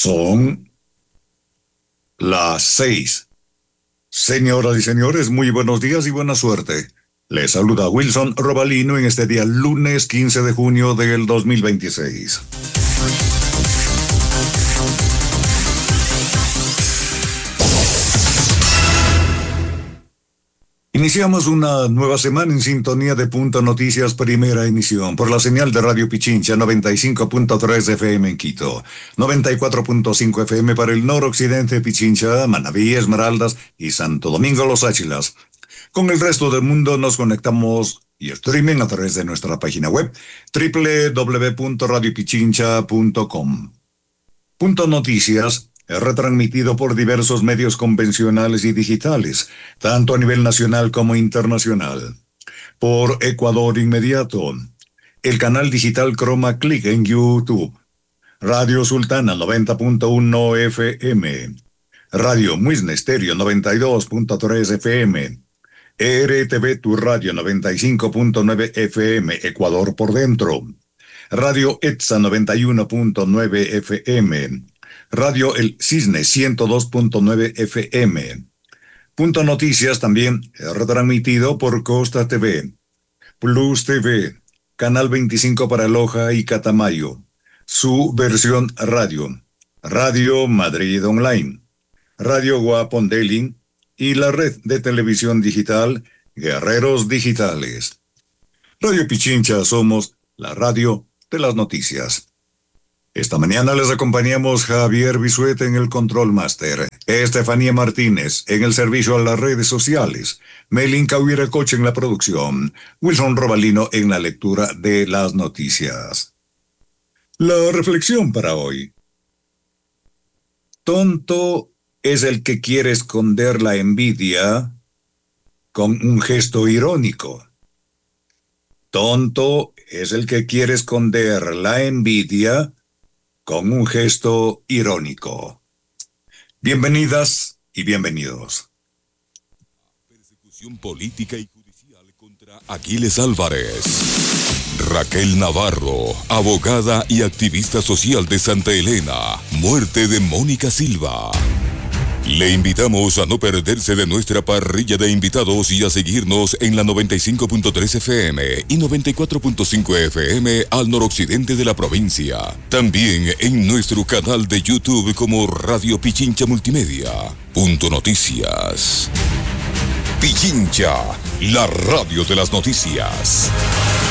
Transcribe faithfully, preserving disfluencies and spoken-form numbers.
Son las seis. Señoras y señores, muy buenos días y buena suerte. Les saluda Wilson Robalino en este día lunes quince de junio del dos mil veintiséis. Iniciamos una nueva semana en sintonía de Punto Noticias, primera emisión, por la señal de Radio Pichincha noventa y cinco punto tres F M en Quito, noventa y cuatro punto cinco F M para el noroccidente de Pichincha, Manabí, Esmeraldas y Santo Domingo Los Áchilas. Con el resto del mundo nos conectamos y streaming a través de nuestra página web doble u doble u doble u punto radio pichincha punto com. Punto Noticias es retransmitido por diversos medios convencionales y digitales, tanto a nivel nacional como internacional. Por Ecuador Inmediato, el canal digital Chroma Click en YouTube, Radio Sultana noventa punto uno F M, Radio Muisne Stereo noventa y dos punto tres F M, E R T V Tu Radio noventa y cinco punto nueve F M Ecuador por dentro, Radio ETSA noventa y uno punto nueve F M, Radio El Cisne ciento dos punto nueve F M. Punto Noticias también es retransmitido por Costa T V, Plus T V, Canal veinticinco para Loja y Catamayo, su versión radio, Radio Madrid Online, Radio Guapondelin y la red de televisión digital Guerreros Digitales. Radio Pichincha, somos la radio de las noticias. Esta mañana les acompañamos Javier Bisuete en el Control Master, Estefanía Martínez en el servicio a las redes sociales, Melin Cahuiracoche en la producción, Wilson Robalino en la lectura de las noticias. La reflexión para hoy. Tonto es el que quiere esconder la envidia con un gesto irónico. Tonto es el que quiere esconder la envidia con un gesto irónico. Bienvenidas y bienvenidos. Persecución política y judicial contra Aquiles Álvarez. Raquel Navarro, abogada y activista social de Santa Elena. Muerte de Mónica Silva. Le invitamos a no perderse de nuestra parrilla de invitados y a seguirnos en la noventa y cinco punto tres F M y noventa y cuatro punto cinco F M al noroccidente de la provincia. También en nuestro canal de YouTube como Radio Pichincha Multimedia. Punto Noticias. Pichincha, la radio de las noticias.